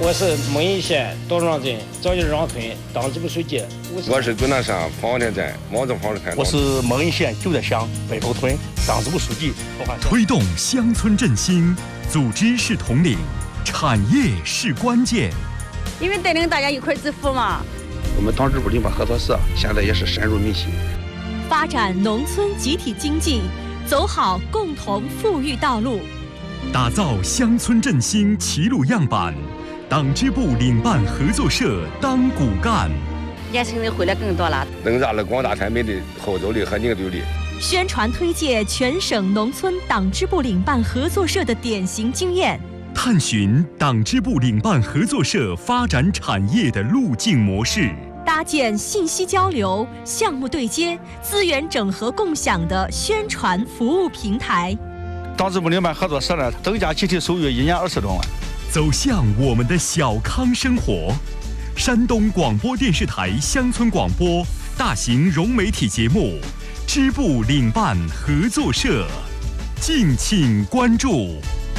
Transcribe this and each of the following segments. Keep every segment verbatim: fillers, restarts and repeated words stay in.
我是蒙阴县道庄镇赵家庄村党支部书记。 我是终南山方田镇毛泽方团。 我是蒙阴县九寨乡北头村党支部书记。 推动乡村振兴，组织是统领，产业是关键。 因为带领大家一块致富嘛。 我们党支部领办合作社现在也是深入民心， 发展农村集体经济，走好共同富裕道路， 打造乡村振兴齐鲁样板。党支部领办合作社当骨干， 年轻人会的更多了， 能让了广大村民的号召力和凝聚力。 宣传推介全省农村党支部领办合作社的典型经验， 探寻党支部领办合作社发展产业的路径模式， 搭建信息交流、项目对接、资源整合共享的宣传服务平台。 党支部领办合作社呢，增加集体收入一年二十多万。 走向我们的小康生活。山东广播电视台乡村广播大型融媒体节目支部领办合作社，敬请关注。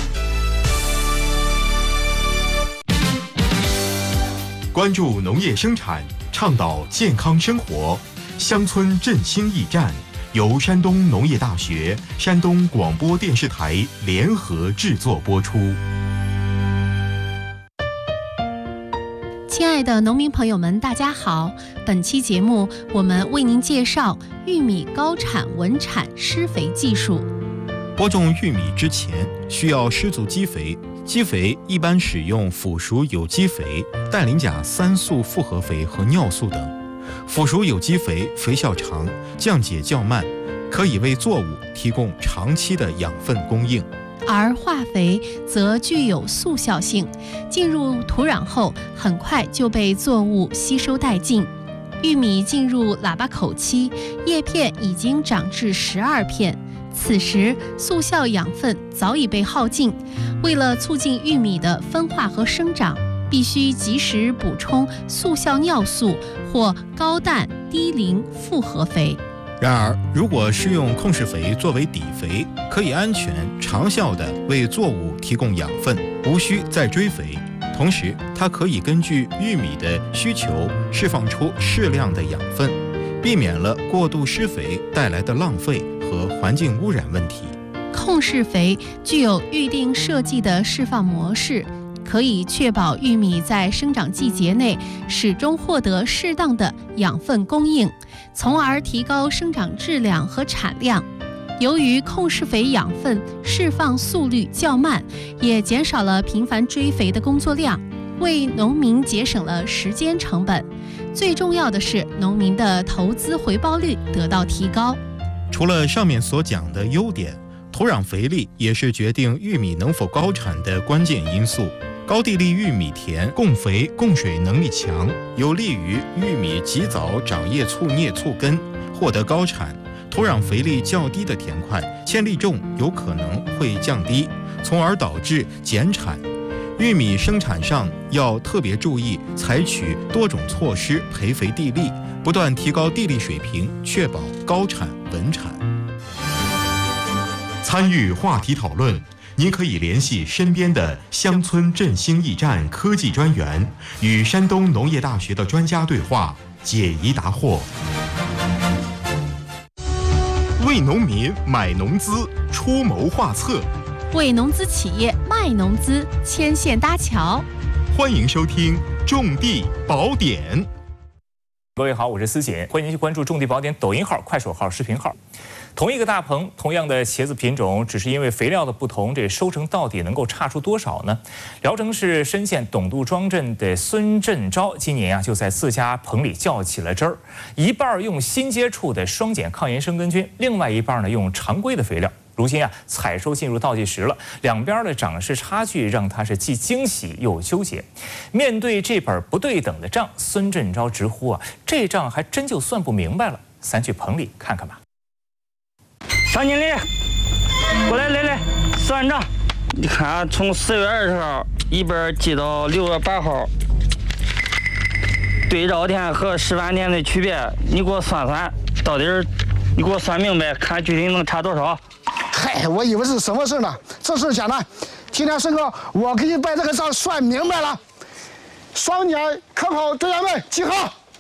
关注农业生产，倡导健康生活，乡村振兴驿站由山东农业大学、山东广播电视台联合制作播出。 亲爱的农民朋友们，大家好！本期节目我们为您介绍玉米高产稳产施肥技术。 播种玉米之前需要施足基肥，基肥一般使用腐熟有机肥、氮磷钾三素复合肥和尿素等。腐熟有机肥肥效长，降解较慢，可以为作物提供长期的养分供应。 而化肥则具有速效性，进入土壤后很快就被作物吸收殆尽。玉米进入喇叭口期，叶片已经长至十二片，此时速效养分早已被耗尽。为了促进玉米的分化和生长，必须及时补充速效尿素或高氮低磷复合肥。 然而，如果施用控释肥作为底肥，可以安全长效地为作物提供养分，无需再追肥。同时，它可以根据玉米的需求释放出适量的养分，避免了过度施肥带来的浪费和环境污染问题。 控释肥具有预定设计的释放模式，可以确保玉米在生长季节内始终获得适当的养分供应，从而提高生长质量和产量。由于控释肥养分释放速率较慢，也减少了频繁追肥的工作量，为农民节省了时间成本。最重要的是，农民的投资回报率得到提高。 除了上面所讲的优点，土壤肥力也是决定玉米能否高产的关键因素。高地力玉米田供肥供水能力强，有利于玉米及早长叶簇叶簇根，获得高产。土壤肥力较低的田块，铅粒重有可能会降低，从而导致减产。玉米生产上要特别注意，采取多种措施培肥地力，不断提高地力水平，确保高产稳产。 参与话题讨论，您可以联系身边的乡村振兴驿站科技专员，与山东农业大学的专家对话，解疑答惑。为农民买农资，出谋划策； 为农资企业卖农资，牵线搭桥。 欢迎收听《种地宝典》。 各位好，我是思锦，欢迎您去关注种地宝典抖音号、快手号、视频号。同一个大棚，同样的茄子品种，只是因为肥料的不同，这收成到底能够差出多少呢？聊城市深县董渡庄镇的孙振昭今年啊，就在自家棚里较起了真儿，一半用新接触的双碱抗炎生根菌，另外一半呢用常规的肥料。如今啊，采收进入倒计时了，两边的长势差距让他是既惊喜又纠结。面对这本不对等的账，孙振昭直呼啊，这账还真就算不明白了。咱去棚里看看吧。 张经理，过来来来，算账。你看，从四月二十号一本记到六月八号，对照田和示范田的区别，你给我算算，到底儿你给我算明白，看具体能差多少。 嗨，我以为是什么事呢？这事简单，今天申哥，我给你把这个账算明白了。 双减科考队员们集合！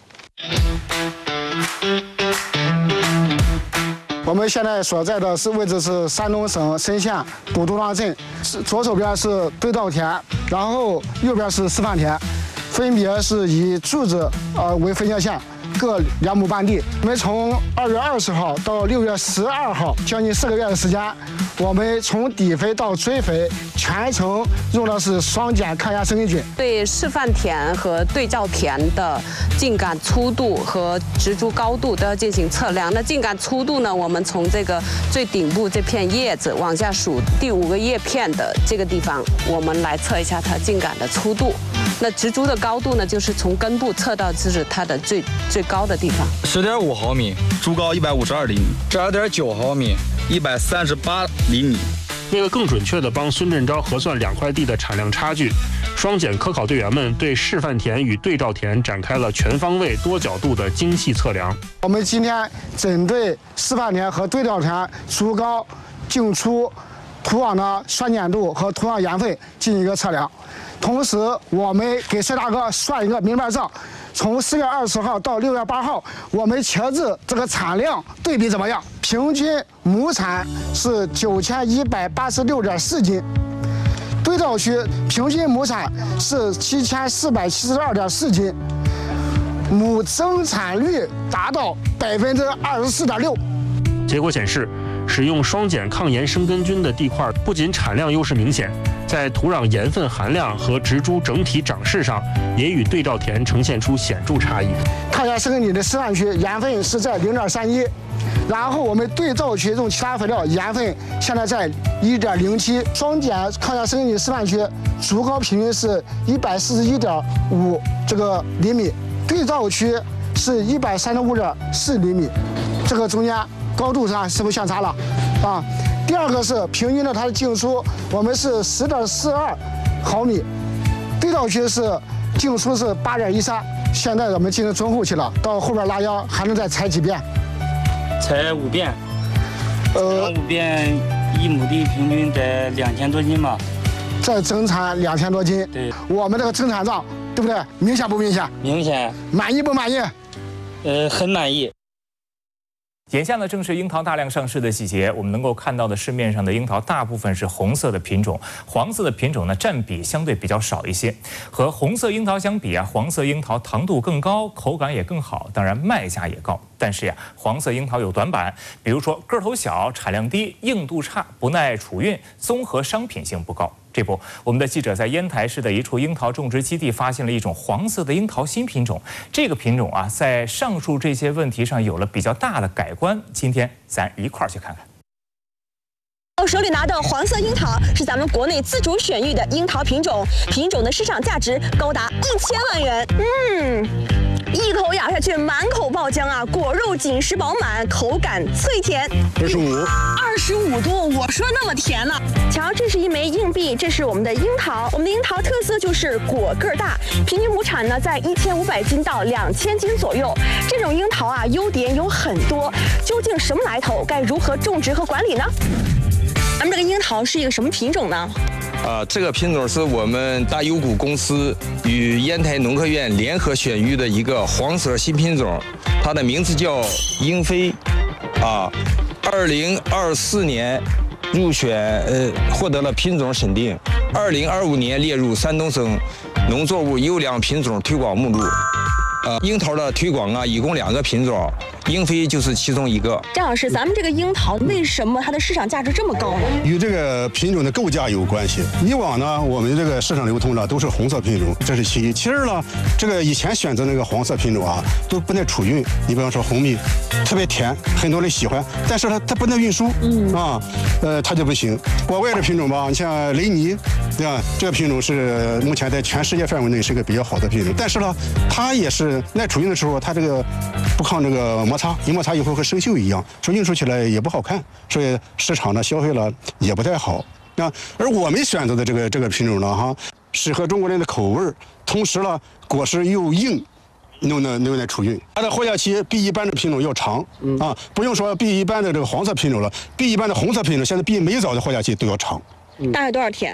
我们现在所在的是位置是山东省参县古都庄镇，是左手边是对照田，然后右边是示范田，分别是以柱子呃为分界线。 各两亩半地，我们从二月二十号到六月十二号，将近四个月的时间，我们从底肥到追肥，全程用的是双碱抗压生根菌。 对示范田和对照田的茎秆粗度和植株高度都要进行测量。那茎秆粗度呢，我们从这个最顶部这片叶子往下数第五个叶片的这个地方，我们来测一下它茎秆的粗度。那植株的高度呢，就是从根部测到就是它的最最高的地方。 十点五毫米，株高一百五十二厘米；十二点九毫米，一百三十八厘米。 为了更准确地帮孙振钊核算两块地的产量差距，双减科考队员们对示范田与对照田展开了全方位、多角度的精细测量。 我们今天针对示范田和对照田株高、茎粗、土壤的酸碱度和土壤盐分进行一个测量。 同时，我们给帅大哥算一个明白账，从四月二十号到六月八号，我们茄子这个产量对比怎么样？平均亩产是九千一百八十六点四斤，对照区平均亩产是七千四百七十二点四斤，亩增产率达到百分之二十四点六。 结果显示，使用双碱抗盐生根菌的地块不仅产量优势明显。 在土壤盐分含量和植株整体长势上，也与对照田呈现出显著差异。 抗压生根菌的示范区盐分是在零点三一，然后我们对照区用其他肥料盐分现在在一点零七。双碱抗压生根菌示范区株高平均是一百四十一点五这个厘米，对照区是一百三十五点四厘米，这个中间高度上是不是相差了啊？ 第二个是平均的，它的茎粗，我们是十点四二毫米，对照区是茎粗是八点一三。现在我们进行中后期了，到后边拉秧还能再采几遍？ 采五遍。呃，五遍一亩地平均在两千多斤吧。 再增产两千多斤。 对， 我们这个增产账对不对？明显不明显？ 明显。 满意不满意？ 呃，很满意。 眼下呢，正是樱桃大量上市的季节，我们能够看到的市面上的樱桃大部分是红色的品种，黄色的品种呢占比相对比较少一些。和红色樱桃相比啊，黄色樱桃糖度更高，口感也更好，当然卖价也高。但是呀，黄色樱桃有短板，比如说个头小、产量低、硬度差、不耐储运、综合商品性不高。 这不，我们的记者在烟台市的一处樱桃种植基地发现了一种黄色的樱桃新品种。这个品种啊，在上述这些问题上有了比较大的改观。今天咱一块儿去看看。 我手里拿的黄色樱桃是咱们国内自主选育的樱桃品种，品种的市场价值高达一千万元。嗯。 一口咬下去，满口爆浆啊！果肉紧实饱满，口感脆甜。 二十五， 二十五度，我说那么甜呢？瞧，这是一枚硬币，这是我们的樱桃。我们的樱桃特色就是果个大，平均亩产呢在一千五百斤到两千斤左右。这种樱桃啊，优点有很多，究竟什么来头？该如何种植和管理呢？咱们这个樱桃是一个什么品种呢？ 啊，这个品种是我们大优谷公司与烟台农科院联合选育的一个黄色新品种，它的名字叫英飞，啊，二零二四年入选，呃，获得了品种审定，二零二五年列入山东省农作物优良品种推广目录。呃，樱桃的推广啊，一共两个品种，英飞就是其中一个。 张老师，咱们这个樱桃为什么它的市场价值这么高呢？ 与这个品种的构架有关系。以往呢，我们这个市场流通的都是红色品种，这是其一。其二呢，这个以前选择那个黄色品种啊，都不耐储运。你比方说红蜜，特别甜，很多人喜欢，但是它它不耐运输，嗯啊，呃，它就不行。国外的品种吧，你像雷尼，对吧？这个品种是目前在全世界范围内是个比较好的品种，但是呢，它也是。 耐储运的时候，它这个不抗这个摩擦，一摩擦以后和生锈一样，所以运输起来也不好看，所以市场呢消费了也不太好啊。而我们选择的这个这个品种呢，哈，适合中国人的口味，同时呢果实又硬，又能又能储运，它的活下期比一般的品种要长啊，不用说比一般的这个黄色品种了，比一般的红色品种现在比美枣的活下期都要长。 大概多少天？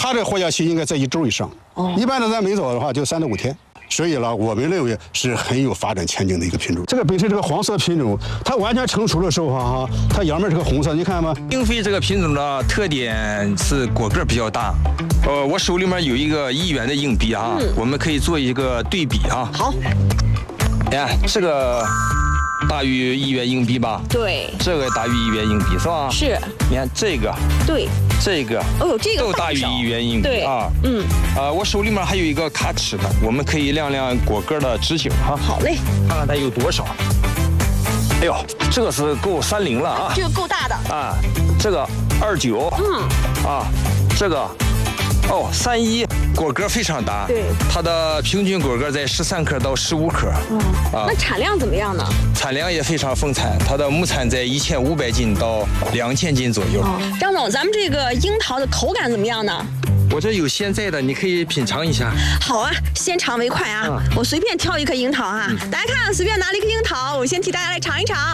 它这活下期应该在一周以上。哦，一般的咱没走的话就三到五天。所以呢，我们认为是很有发展前景的一个品种。这个本身这个黄色品种，它完全成熟的时候哈，它阳面是个红色，你看吗？ 英飞这个品种的特点是果个比较大。呃，我手里面有一个一元的硬币啊，嗯、我们可以做一个对比啊。 好。 你看这个大于一元硬币吧？ 对。 这个大于一元硬币是吧？ 是。 你看这个。 对。 这个。 哦呦，这个都大于一元硬币啊。 嗯。 啊、呃，我手里面还有一个卡尺呢，我们可以量量果个的直径哈。 好嘞。 看看它有多少。哎呦，这个是够三零了啊。 这个够大的。 啊，这个二九。嗯。啊，这个。哦，三一果个非常大， 对， 它的平均果个在十三克到十五克。 嗯，啊，那产量怎么样呢？ 产量也非常丰产，它的亩产在一千五百斤到两千斤左右。 哦，张总，咱们这个樱桃的口感怎么样呢？ 我这有现在的，你可以品尝一下。 好啊，先尝为快啊！嗯、我随便挑一颗樱桃啊，嗯、大家看，随便拿了一颗樱桃，我先替大家来尝一尝。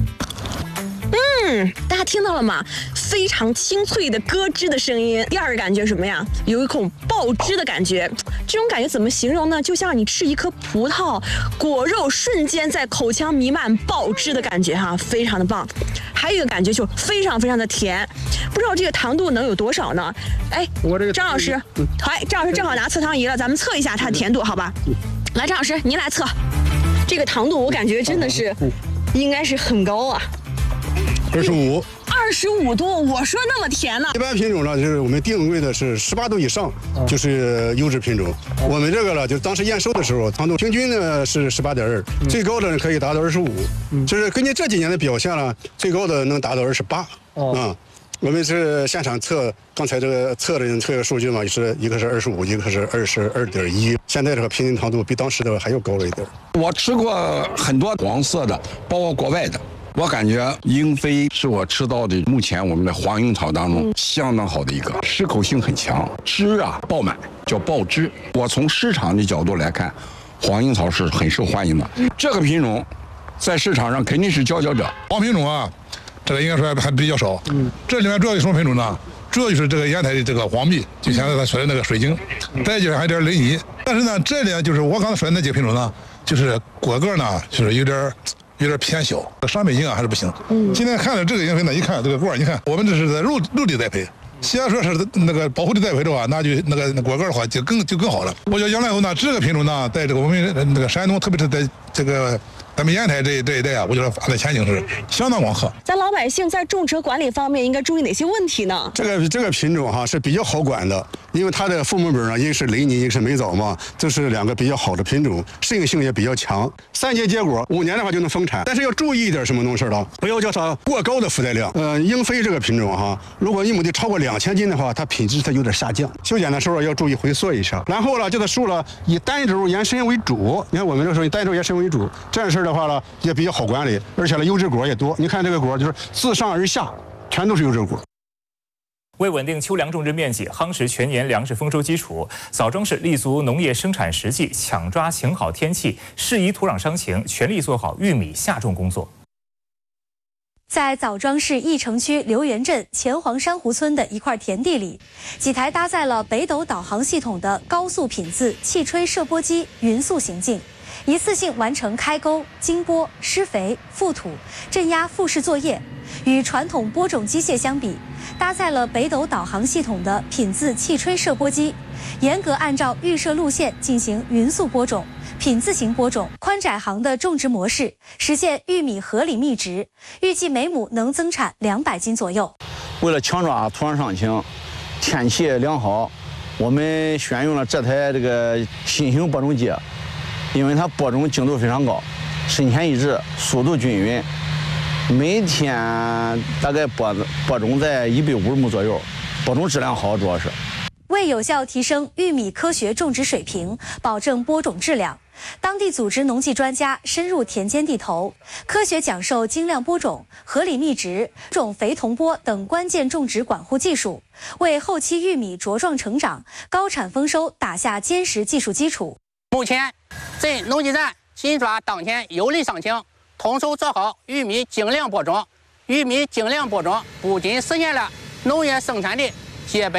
嗯，大家听到了吗？非常清脆的咯吱的声音。第二个感觉什么呀？有一口爆汁的感觉。这种感觉怎么形容呢？就像你吃一颗葡萄，果肉瞬间在口腔弥漫爆汁的感觉哈，非常的棒。还有一个感觉就非常非常的甜，不知道这个糖度能有多少呢？哎，我这个张老师，好，张老师正好拿测糖仪了，咱们测一下它的甜度，好吧？来，张老师您来测，这个糖度我感觉真的是应该是很高啊。 二十五， 二十五度，我说那么甜呢？ 一般品种呢，就是我们定位的是十八度以上，就是优质品种。我们这个呢，就是当时验收的时候，糖度平均呢是十八点二，最高的呢可以达到二十五。就是根据这几年的表现呢，最高的能达到二十八。啊，我们是现场测，刚才这个测的测个数据嘛，是一个是二十五，一个是二十二点一。现在这个平均糖度比当时的还要高了一点。 我吃过很多黄色的，包括国外的。我感觉英飞是我吃到的目前我们的黄樱桃当中相当好的一个，适口性很强，汁啊爆满，叫爆汁。我从市场的角度来看，黄樱桃是很受欢迎的。这个品种在市场上肯定是佼佼者。 黄品种啊，这个应该说还比较少。嗯，这里面主要有什么品种呢？主要就是这个烟台的这个黄蜜，就现在咱说的那个水晶，再就是还有点雷尼。但是呢，这里呢就是我刚才说的那几个品种呢，就是果个呢就是有点。有点偏小，上北京啊还是不行。嗯，今天看了这个英飞呢，一看这个果，你看我们这是在陆陆地栽培，既然说是那个保护地栽培的话，那就那个那果个的话就更就更好了。我觉得将来以后呢，这个品种呢，在这个我们那个山东，特别是在这个咱们烟台这这一带啊，我觉得发展前景是相当广阔。 咱老百姓在种植管理方面应该注意哪些问题呢？ 这个这个品种哈是比较好管的，因为它的父母本呢，一个是雷尼，一个是美枣嘛，这是两个比较好的品种，适应性也比较强。三节结果，五年的话就能丰产，但是要注意一点什么东西了，不要叫它过高的覆盖量。呃，英飞这个品种哈，如果一亩地超过两千斤的话，它品质它有点下降。修剪的时候要注意回缩一下，然后呢，这个树了以单轴延伸为主。你看我们这时候以单轴延伸为主，这样式的话呢也比较好管理，而且呢优质果也多。你看这个果就是自上而下全都是优质果。 为稳定秋粮种植面积，夯实全年粮食丰收基础，枣庄市立足农业生产实际，抢抓晴好天气、适宜土壤伤情，全力做好玉米下种工作。 在枣庄市义城区刘源镇前黄珊瑚村的一块田地里，几台搭载了北斗导航系统的高速品字气吹射播机匀速行进，一次性完成开沟、经播、施肥、覆土、镇压复式作业。与传统播种机械相比，搭载了北斗导航系统的品字气吹射播机，严格按照预设路线进行匀速播种、品字型播种、宽窄行的种植模式，实现玉米合理密植，预计每亩能增产两百斤左右。 为了抢抓土壤伤情，天气良好，我们选用了这台这个新型播种机，因为它播种精度非常高，深浅一致，速度均匀。每天大概播播种在一百五十亩左右，播种质量好，主要是为有效提升玉米科学种植水平，保证播种质量，当地组织农技专家深入田间地头，科学讲授精量播种、合理密植、种肥同播等关键种植管护技术，为后期玉米茁壮成长、高产丰收打下坚实技术基础。 目前，镇农技站紧抓当前有利伤情，统筹做好玉米精量播种。玉米精量播种不仅实现了农业生产的接本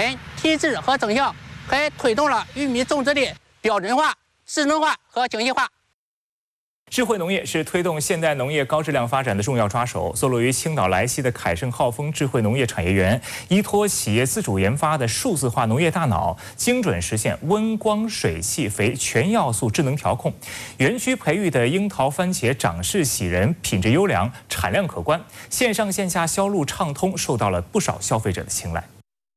体制和整效，还推动了玉米种植的标准化、智能化和精细化。 智慧农业是推动现代农业高质量发展的重要抓手。坐落于青岛莱西的凯盛浩丰智慧农业产业园，依托企业自主研发的数字化农业大脑，精准实现温光水气肥全要素智能调控。园区培育的樱桃、番茄长势喜人，品质优良，产量可观，线上线下销路畅通，受到了不少消费者的青睐。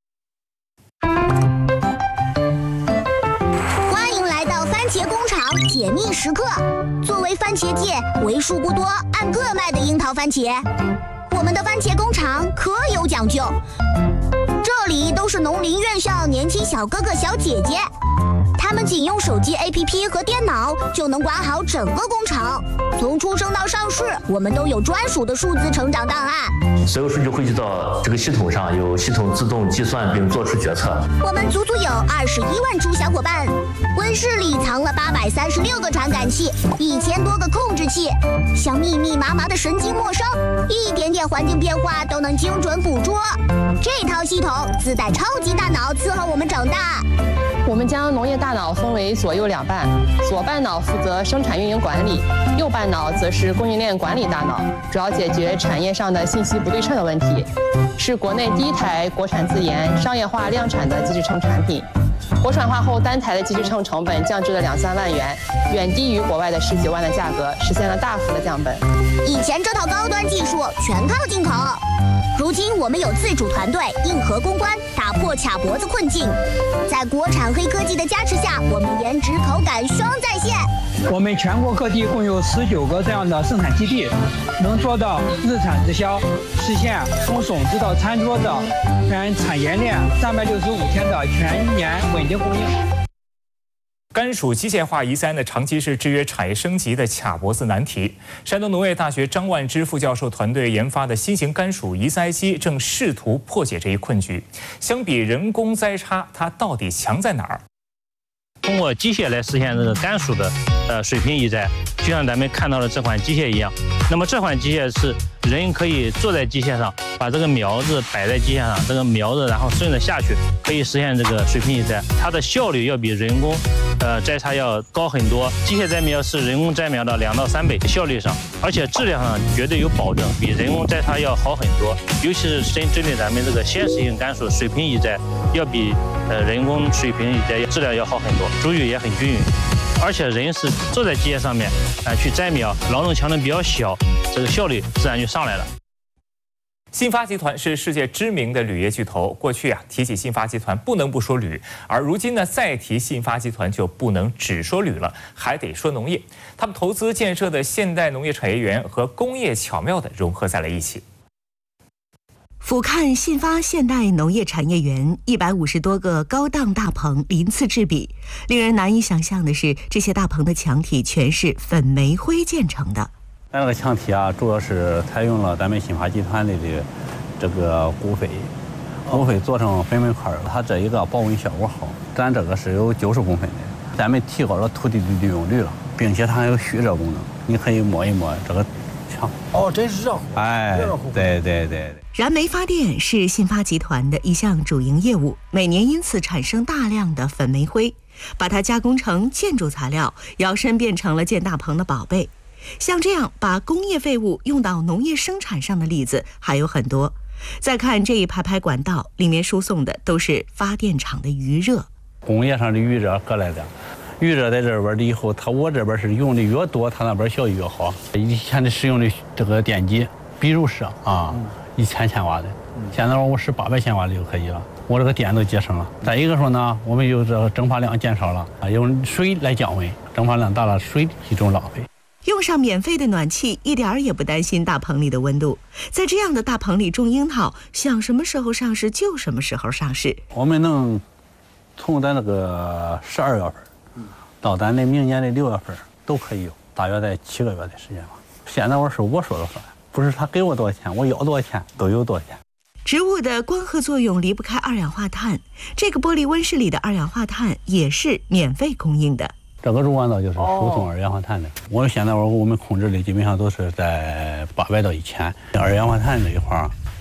欢迎来到番茄工厂解密时刻。作为番茄界为数不多按个卖的樱桃番茄，我们的番茄工厂可有讲究。这里都是农林院校年轻小哥哥小姐姐，他们仅用手机 A P P 和电脑就能管好整个工厂。从出生到上市，我们都有专属的数字成长档案。 所有数据汇集到这个系统上，由系统自动计算并做出决策。 我们足足有二十一万株小伙伴，温室里藏了八百三十六个传感器，一千多个控制器，像密密麻麻的神经陌生，一点点环境变化都能精准捕捉。这套系统自带超级大脑伺候我们长大。 我们将农业大脑分为左右两半，左半脑负责生产运营管理，右半脑则是供应链管理大脑，主要解决产业上的信息不对称的问题，是国内第一台国产自研、商业化量产的机制秤产品。国产化后，单台的机制秤成本降至了两三万元，远低于国外的十几万的价格，实现了大幅的降本。 以前这套高端技术全靠进口，如今我们有自主团队硬核攻关，打破卡脖子困境。在国产黑科技的加持下，我们颜值口感双在线。 我们全国各地共有十九个这样的生产基地，能做到日产直销，实现从种子到餐桌的全产业链三百六十五天的全年稳定供应。 甘薯机械化移栽呢，长期是制约产业升级的卡脖子难题。山东农业大学张万之副教授团队研发的新型甘薯移栽机正试图破解这一困局。相比人工栽插，它到底强在哪儿？ 通过机械来实现这个甘薯的呃水平移栽，就像咱们看到的这款机械一样。那么这款机械是人可以坐在机械上，把这个苗子摆在机械上，这个苗子然后顺着下去，可以实现这个水平移栽。它的效率要比人工呃摘插要高很多。机械栽苗是人工摘苗的两到三倍效率上，而且质量上绝对有保证，比人工摘插要好很多。尤其是针针对咱们这个鲜食性甘薯，水平移栽要比呃人工水平移栽质量要好很多，株育也很均匀。而且人是坐在机械上面啊、呃、去摘苗，劳动强度比较小，这个效率自然就上来了。 信发集团是世界知名的铝业巨头，过去啊提起信发集团不能不说铝，而如今呢再提信发集团就不能只说铝了，还得说农业。他们投资建设的现代农业产业园和工业巧妙地融合在了一起。 俯瞰信发现代农业产业园，一百五十多个高档大棚鳞次栉比。令人难以想象的是，这些大棚的墙体全是粉煤灰建成的。 咱这个墙体啊，主要是采用了咱们信发集团里的这个骨灰，骨灰做成粉煤块，它这一个保温效果好。咱这个是有九十公分的，咱们提高了土地的利用率了，并且它还有蓄热功能，你可以摸一摸这个墙。 哦，真是热乎！ 哎，对对对对。 燃煤发电是信发集团的一项主营业务，每年因此产生大量的粉煤灰，把它加工成建筑材料，摇身变成了建大棚的宝贝。像这样把工业废物用到农业生产上的例子还有很多。再看这一排排管道，里面输送的都是发电厂的余热。 工业上的余热过来的，余热在这边的以后，它我这边是用的越多，它那边效益越好。以前的使用的这个电机，比如是啊。嗯一千千瓦的，现在我是八百千瓦的就可以了，我这个电都节省了。再一个说呢，我们有这个蒸发量减少了啊，用水来降温，蒸发量大了，水一种浪费。 用上免费的暖气，一点儿也不担心大棚里的温度。在这样的大棚里种樱桃，想什么时候上市就什么时候上市。 我们能从咱那个十二月份到咱的明年的六月份都可以有，大约在七个月的时间吧。现在我是我说了算。不是他给我多少钱，我要多少钱都有多少钱。 植物的光合作用离不开二氧化碳，这个玻璃温室里的二氧化碳也是免费供应的。 这个入弯道就是输送二氧化碳的。我、哦、现在我我们控制的基本上都是在八百到一千。二氧化碳这一块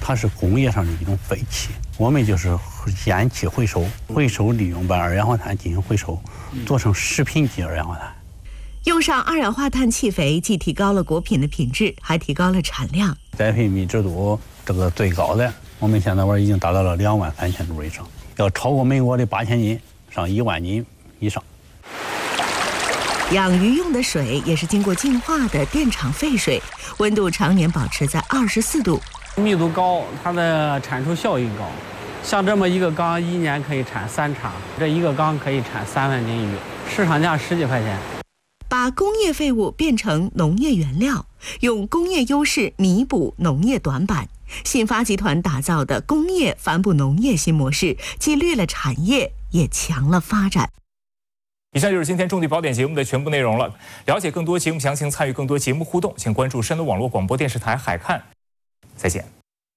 它是工业上的一种废气，我们就是烟气回收，回收利用把二氧化碳进行回收，做成食品级二氧化碳。 用上二氧化碳气肥，既提高了果品的品质，还提高了产量。 栽培密植度这个最高的，我们现在玩已经达到了两万三千株以上，要超过美国的八千斤，上一万斤以上。 养鱼用的水也是经过净化的电厂废水，温度常年保持在二十四度， 密度高，它的产出效益高。像这么一个缸，一年可以产三场，这一个缸可以产三万斤鱼，市场价十几块钱。 把工业废物变成农业原料，用工业优势弥补农业短板。信发集团打造的工业帆布农业新模式，既绿了产业，也强了发展。 以上就是今天种地宝典节目的全部内容了。了解更多节目详情，参与更多节目互动，请关注山东网络广播电视台海看。再见。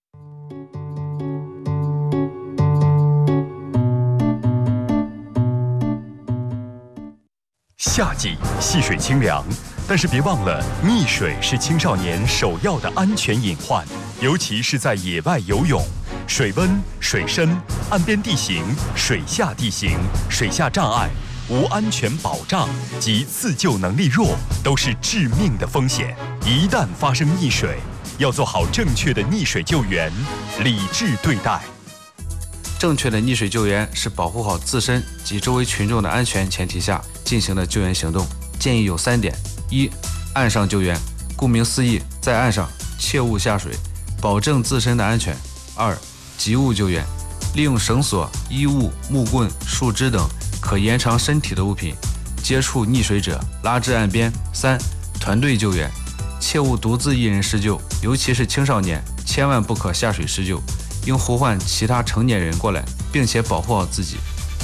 夏季细水清凉，但是别忘了，溺水是青少年首要的安全隐患，尤其是在野外游泳。水温、水深、岸边地形、水下地形、水下障碍、无安全保障及自救能力弱，都是致命的风险。一旦发生溺水，要做好正确的溺水救援，理智对待。 正确的溺水救援是保护好自身及周围群众的安全前提下进行的救援行动，建议有三点：一、岸上救援，顾名思义，在岸上切勿下水，保证自身的安全；二、及物救援，利用绳索、衣物、木棍、树枝等可延长身体的物品，接触溺水者拉至岸边；三、团队救援，切勿独自一人施救，尤其是青少年，千万不可下水施救，应呼唤其他成年人过来，并且保护好自己。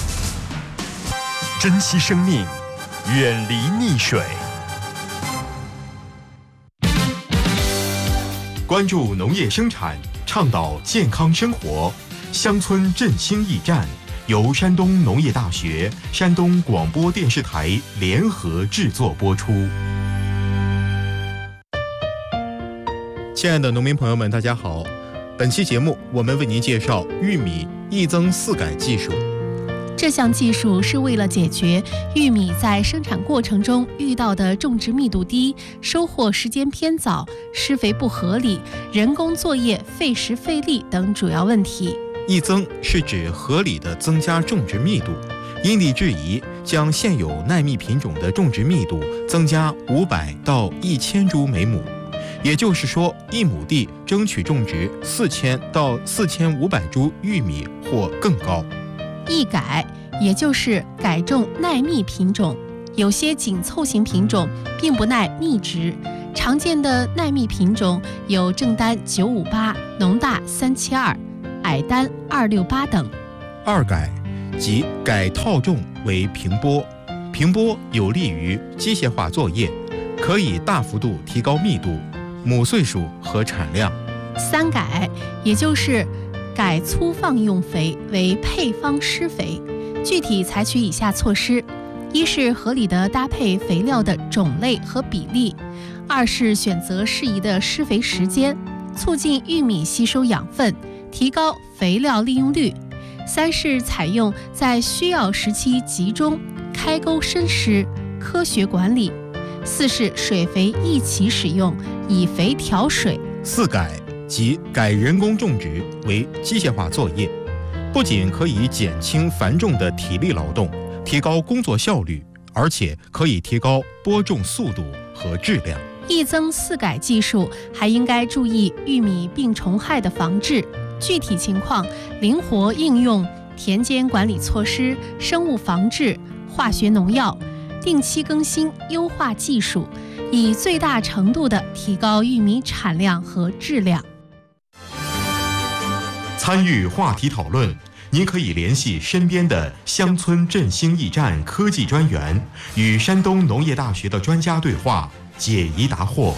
珍惜生命，远离溺水。关注农业生产，倡导健康生活。乡村振兴驿站由山东农业大学、山东广播电视台联合制作播出。 亲爱的农民朋友们，大家好。本期节目，我们为您介绍玉米易增饲改技术。 这项技术是为了解决玉米在生产过程中遇到的种植密度低、收获时间偏早、施肥不合理、人工作业费时费力等主要问题。 易增是指合理的增加种植密度，因地制宜将现有耐密品种的种植密度增加五百到一千株每亩。也就是说，一亩地争取种植四千到四千五百株玉米或更高。 易改也就是改种耐密品种，有些紧凑型品种并不耐密植，常见的耐密品种有正丹九五八、农大三七二、矮丹二六八等。 二改即改套种为平播，平播有利于机械化作业，可以大幅度提高密度、亩岁数和产量。 三改也就是改粗放用肥为配方施肥，具体采取以下措施：一是合理的搭配肥料的种类和比例；二是选择适宜的施肥时间，促进玉米吸收养分，提高肥料利用率；三是采用在需要时期集中、开沟深施，科学管理；四是水肥一起使用，以肥调水。 四改即改人工种植为机械化作业，不仅可以减轻繁重的体力劳动，提高工作效率，而且可以提高播种速度和质量。 易增饲改技术还应该注意玉米病虫害的防治，具体情况灵活应用田间管理措施、生物防治、化学农药，定期更新优化技术，以最大程度地提高玉米产量和质量。 参与话题讨论，您可以联系身边的乡村振兴驿站科技专员，与山东农业大学的专家对话，解疑答惑。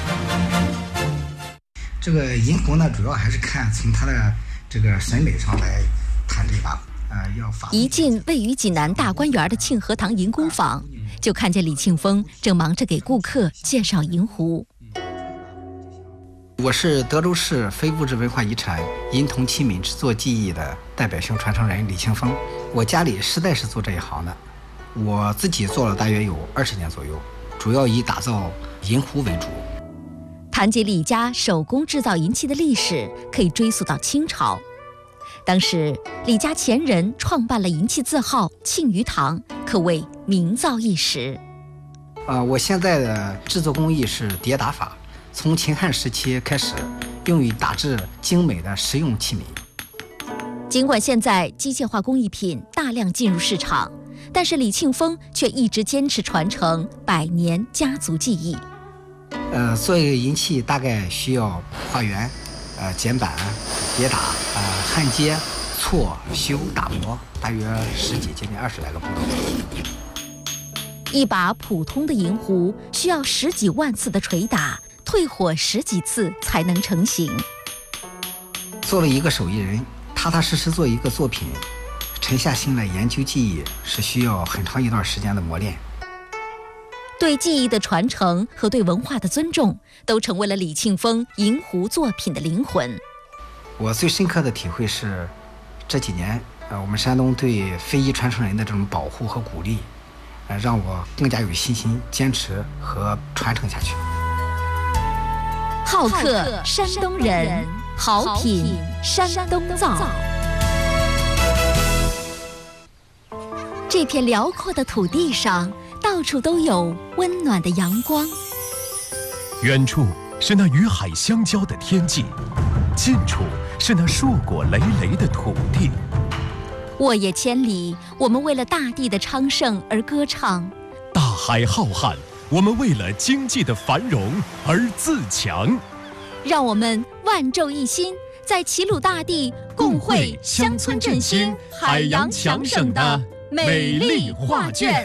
这个银红呢，主要还是看从它的这个审美上来谈这把。呃，要法。 一进位于济南大观园的庆和堂银工坊，就看见李庆峰正忙着给顾客介绍银壶。 我是德州市非物质文化遗产银铜器皿制作技艺的代表性传承人李庆峰。我家里世代是做这一行的，我自己做了大约有二十年左右，主要以打造银壶为主。 谈及李家手工制造银器的历史，可以追溯到清朝。当时李家前人创办了银器字号庆余堂，可谓名噪一时。 呃，我现在的制作工艺是叠打法，从秦汉时期开始，用于打制精美的实用器皿。 尽管现在机械化工艺品大量进入市场，但是李庆峰却一直坚持传承百年家族技艺。 呃，做一个银器大概需要画圆、呃剪板、叠打、呃焊接、错、修、打磨，大约十几接近二十来个步骤。 一把普通的银壶需要十几万次的捶打，退火十几次才能成型。 作为一个手艺人，踏踏实实做一个作品，沉下心来研究技艺，是需要很长一段时间的磨练。 对技艺的传承和对文化的尊重，都成为了李庆峰银壶作品的灵魂。 我最深刻的体会是，这几年，呃，我们山东对非遗传承人的这种保护和鼓励，呃，让我更加有信心坚持和传承下去。 好客山东人，好品山东造。这片辽阔的土地上，到处都有温暖的阳光。 远处是那与海相交的天际，近处是那硕果累累的土地。 沃野千里，我们为了大地的昌盛而歌唱； 大海浩瀚，我们为了经济的繁荣而自强。 让我们万众一心，在齐鲁大地共绘乡村振兴、海洋强省的美丽画卷。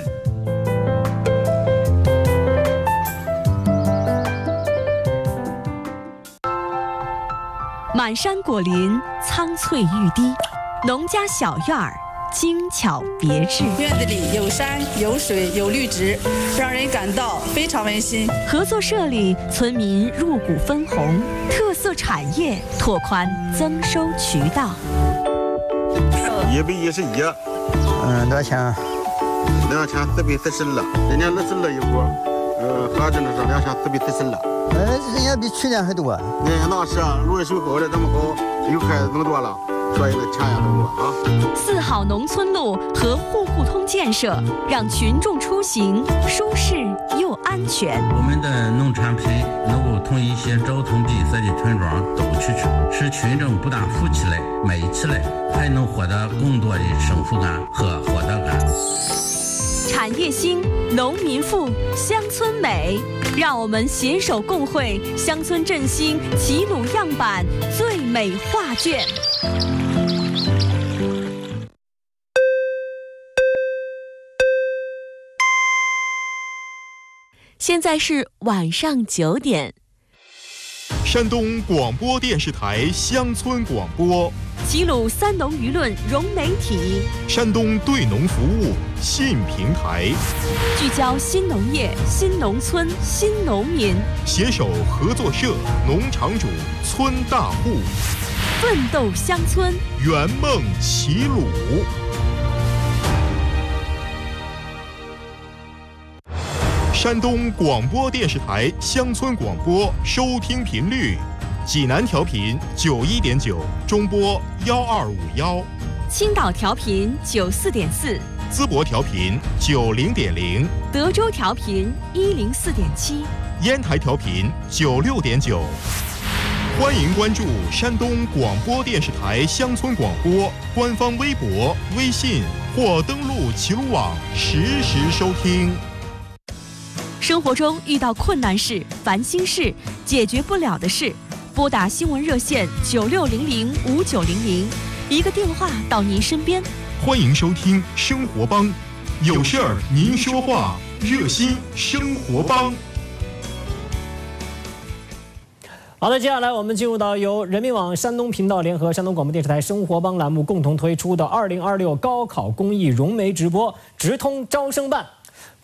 满山果林，苍翠欲滴，农家小院儿，精巧别致。 院子里有山有水有绿植，让人感到非常温馨。 合作社里，村民入股分红，特色产业拓宽增收渠道。 一百一十一， 嗯，多少钱？ 两千四百四十二，今年二十二一股，呃，合着呢是两千四百四十二。 哎，这也比去年还多。 哎，那是路水好的这么好，又开更多了，所以呢钱也更多啊。 四好农村路和户户通建设，让群众出行舒适又安全。 我们的农产品能够同一些交通闭塞的村庄走出去，使群众不但富起来、美起来，还能获得更多的幸福感和获得感。 产业兴，农民富，乡村美，让我们携手共绘乡村振兴齐鲁样板最美画卷。现在是晚上九点。 山东广播电视台乡村广播， 齐鲁三农舆论融媒体， 山东对农服务新平台， 聚焦新农业、新农村、新农民， 携手合作社、农场主、村大户， 奋斗乡村， 圆梦齐鲁。山东广播电视台乡村广播收听频率：济南调频九一点九，中波幺二五幺； 青岛调频九四点四， 淄博调频九零点零， 德州调频一零四点七， 烟台调频九六点九。欢迎关注山东广播电视台乡村广播官方微博、微信或登录齐鲁网实时收听。 生活中遇到困难事、烦心事、解决不了的事，拨打新闻热线九六零零五九零零，一个电话到您身边。 欢迎收听生活帮，有事儿您说话，热心生活帮。 好的，接下来我们进入到由人民网山东频道联合山东广播电视台生活帮栏目共同推出的二零二六高考公益融媒直播直通招生办。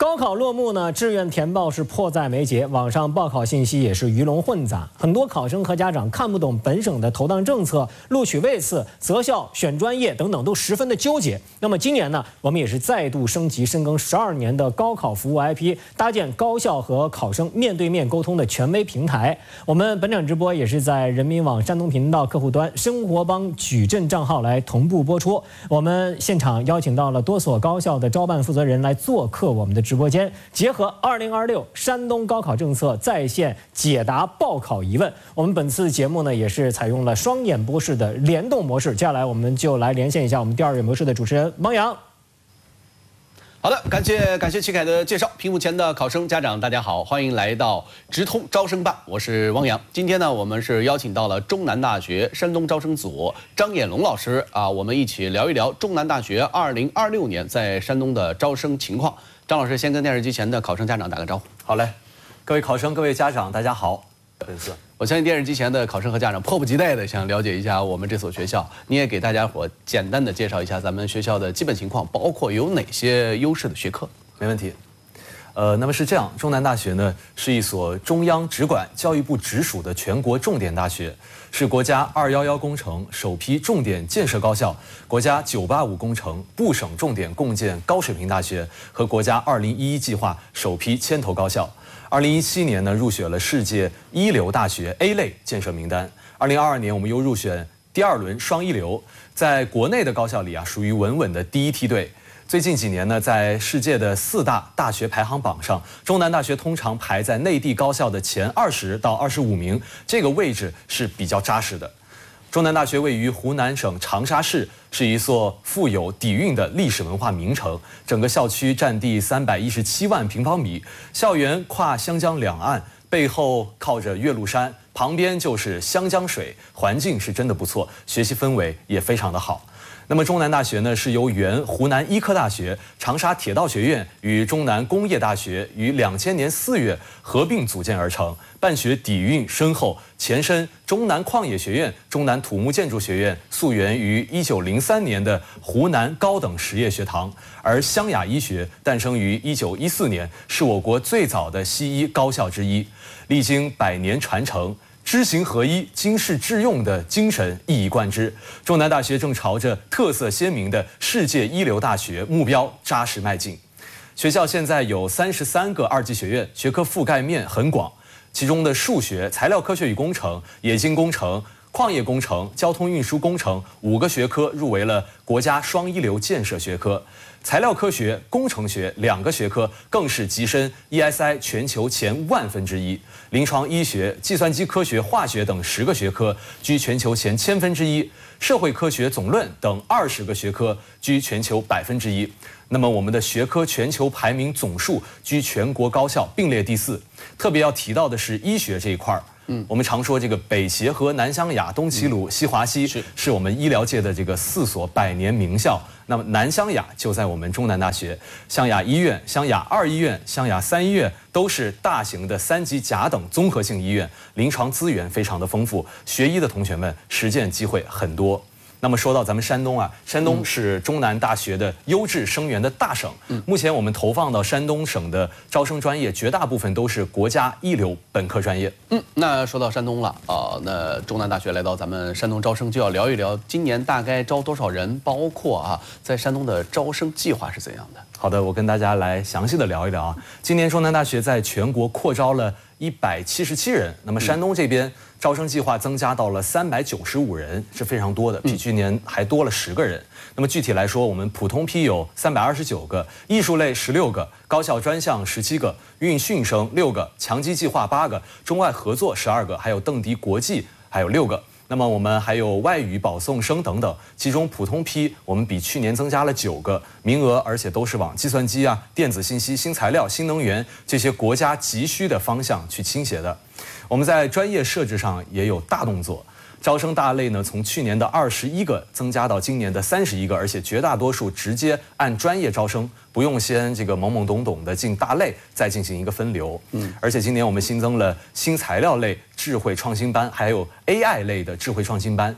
高考落幕呢，志愿填报是迫在眉睫，网上报考信息也是鱼龙混杂，很多考生和家长看不懂本省的投档政策、录取位次、择校、选专业等等，都十分的纠结。那么今年呢，我们也是再度升级深耕十二年的高考服务 I P， 搭建高校和考生面对面沟通的权威平台。我们本场直播也是在人民网山东频道客户端生活帮矩阵账号来同步播出。我们现场邀请到了多所高校的招办负责人来做客我们的直播间，结合二零二六山东高考政策在线解答报考疑问。我们本次节目呢也是采用了双演播室的联动模式。接下来我们就来连线一下我们第二演播室的主持人汪洋。 好的，感谢感谢齐凯的介绍。屏幕前的考生家长，大家好，欢迎来到直通招生办，我是汪洋。今天呢，我们是邀请到了中南大学山东招生组张彦龙老师啊，我们一起聊一聊中南大学二零二六年在山东的招生情况。张老师先跟电视机前的考生家长打个招呼。 好嘞，各位考生、各位家长，大家好。粉丝， 我相信电视机前的考生和家长迫不及待的想了解一下我们这所学校，你也给大家伙简单的介绍一下咱们学校的基本情况，包括有哪些优势的学科。 没问题。呃，那么是这样，中南大学呢是一所中央直管、教育部直属的全国重点大学，是国家二幺幺工程首批重点建设高校，国家九八五工程部省重点共建高水平大学和国家二零一一计划首批牵头高校。二零一七年呢，入选了世界一流大学 A 类建设名单。二零二二年，我们又入选第二轮双一流，在国内的高校里啊，属于稳稳的第一梯队。最近几年呢，在世界的四大大学排行榜上，中南大学通常排在内地高校的前二十到二十五名，这个位置是比较扎实的。中南大学位于湖南省长沙市，是一所富有底蕴的历史文化名城。整个校区占地三百一十七万平方米，校园跨湘江两岸，背后靠着岳麓山，旁边就是湘江水，环境是真的不错，学习氛围也非常的好。那么中南大学呢，是由原湖南医科大学、长沙铁道学院与中南工业大学于两千年四月合并组建而成，办学底蕴深厚，前身中南矿业学院、中南土木建筑学院，溯源于一九零三年的湖南高等实业学堂，而湘雅医学诞生于一九一四年，是我国最早的西医高校之一，历经百年传承。知行合一、经世致用的精神一以贯之，中南大学正朝着特色鲜明的世界一流大学目标扎实迈进。学校现在有三十三个二级学院，学科覆盖面很广，其中的数学、材料科学与工程、冶金工程、矿业工程、交通运输工程五个学科入围了国家双一流建设学科。材料科学、工程学两个学科更是跻身 E S I 全球前万分之一，临床医学、计算机科学、化学等十个学科居全球前千分之一，社会科学总论等二十个学科居全球百分之一。那么我们的学科全球排名总数居全国高校并列第四。特别要提到的是医学这一块儿。嗯，我们常说这个北协和南湘雅、东齐鲁、西华西是是我们医疗界的这个四所百年名校。那么南湘雅就在我们中南大学，湘雅医院、湘雅二医院、湘雅三医院都是大型的三级甲等综合性医院，临床资源非常的丰富，学医的同学们实践机会很多。那么说到咱们山东啊，山东是中南大学的优质生源的大省。嗯，目前我们投放到山东省的招生专业，绝大部分都是国家一流本科专业。 嗯，那说到山东了啊、呃，那中南大学来到咱们山东招生，就要聊一聊今年大概招多少人，包括啊，在山东的招生计划是怎样的？ 好的，我跟大家来详细的聊一聊啊。今年中南大学在全国扩招了一百七十七人，那么山东这边招生计划增加到了三百九十五人，是非常多的，比去年还多了十个人。那么具体来说，我们普通批有三百二十九个，艺术类十六个，高校专项十七个，运训生六个，强基计划八个，中外合作十二个，还有邓迪国际还有六个。那么我们还有外语保送生等等，其中普通批我们比去年增加了九个名额，而且都是往计算机啊、电子信息、新材料、新能源这些国家急需的方向去倾斜的。我们在专业设置上也有大动作，招生大类呢从去年的二十一个增加到今年的三十一个，而且绝大多数直接按专业招生，不用先这个懵懵懂懂的进大类再进行一个分流。嗯，而且今年我们新增了新材料类智慧创新班，还有 A I 类的智慧创新班。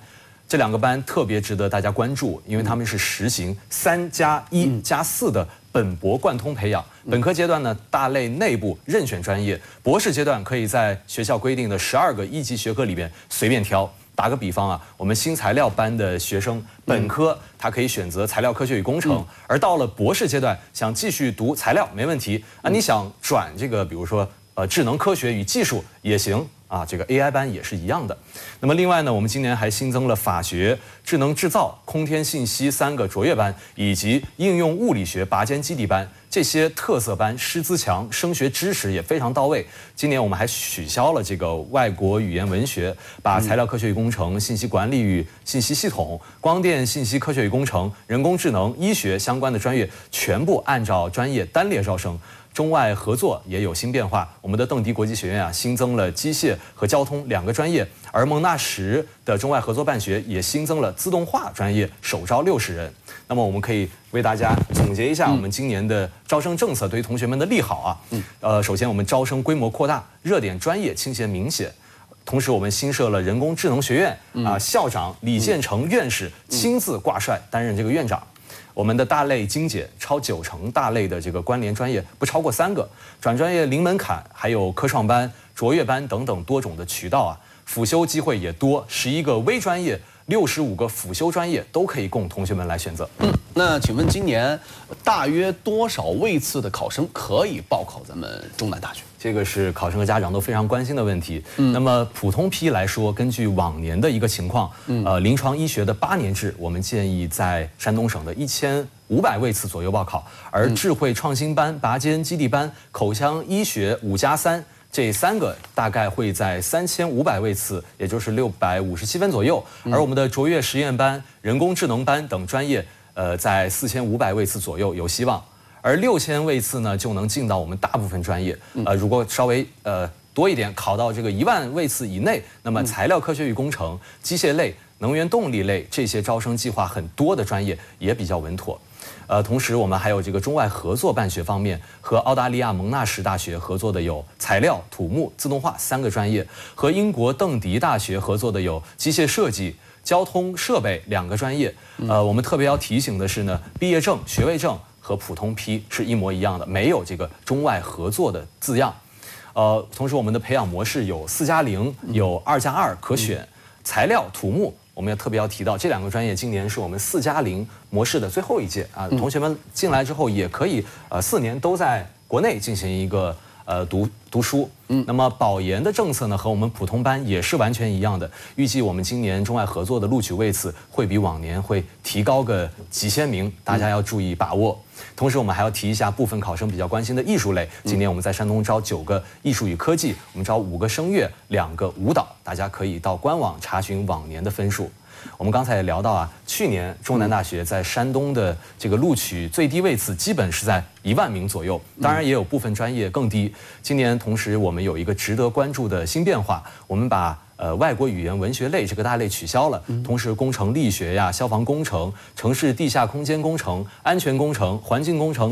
这两个班特别值得大家关注，因为他们是实行三加一加四的本博贯通培养。本科阶段呢，大类内部任选专业；博士阶段可以在学校规定的十二个一级学科里边随便挑。打个比方啊，我们新材料班的学生，本科他可以选择材料科学与工程，而到了博士阶段，想继续读材料没问题啊，你想转这个，比如说呃智能科学与技术也行。啊，这个 A I 班也是一样的。那么另外呢，我们今年还新增了法学、智能制造、空天信息三个卓越班，以及应用物理学拔尖基地班。这些特色班师资强，升学支持也非常到位。今年我们还取消了这个外国语言文学，把材料科学与工程、信息管理与信息系统、光电信息科学与工程、人工智能、医学相关的专业全部按照专业单列招生。中外合作也有新变化，我们的邓迪国际学院啊新增了机械和交通两个专业，而蒙纳什的中外合作办学也新增了自动化专业，首招六十人。那么我们可以为大家总结一下我们今年的招生政策对于同学们的利好啊。嗯，呃，首先我们招生规模扩大，热点专业倾斜明显。同时，我们新设了人工智能学院啊，校长李建成院士亲自挂帅担任这个院长。我们的大类精简，超九成大类的这个关联专业不超过三个，转专业零门槛，还有科创班、卓越班等等多种的渠道啊，辅修机会也多，十一个微专业，六十五个辅修专业都可以供同学们来选择。 嗯，那请问今年大约多少位次的考生可以报考咱们中南大学？ 这个是考生和家长都非常关心的问题。嗯，那么普通批来说，根据往年的一个情况，呃，临床医学的八年制，我们建议在山东省的一千五百位次左右报考，而智慧创新班、拔尖基地班、口腔医学五加三这三个大概会在三千五百位次，也就是六百五十七分左右。而我们的卓越实验班、人工智能班等专业，呃，在四千五百位次左右有希望。而六千位次呢，就能进到我们大部分专业。呃，如果稍微呃多一点，考到这个一万位次以内，那么材料科学与工程、机械类、能源动力类这些招生计划很多的专业也比较稳妥。呃，同时我们还有这个中外合作办学方面，和澳大利亚蒙纳什大学合作的有材料、土木、自动化三个专业，和英国邓迪大学合作的有机械设计、交通设备两个专业。呃，我们特别要提醒的是呢，毕业证、学位证和普通批是一模一样的，没有这个中外合作的字样。呃，同时我们的培养模式有四加零，有二加二可选。材料、土木，我们也特别要提到这两个专业，今年是我们四加零模式的最后一届啊。同学们进来之后也可以呃四年都在国内进行一个呃读读书。嗯，那么保研的政策呢，和我们普通班也是完全一样的。预计我们今年中外合作的录取位次会比往年会提高个几千名，大家要注意把握。同时，我们还要提一下部分考生比较关心的艺术类。今年我们在山东招九个艺术与科技，我们招五个声乐，两个舞蹈，大家可以到官网查询往年的分数。我们刚才也聊到啊，去年中南大学在山东的这个录取最低位次基本是在一万名左右，当然也有部分专业更低。今年同时我们有一个值得关注的新变化，我们把呃外国语言文学类这个大类取消了，同时工程力学呀、消防工程、城市地下空间工程、安全工程、环境工程。